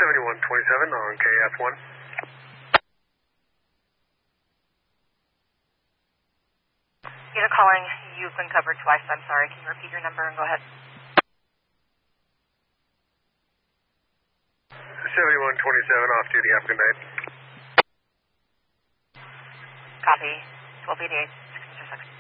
7127 on KF1. Unit calling, you've been covered twice. I'm sorry. Can you repeat your number and go ahead? 7127 off duty. Have a good night. Copy. 1288.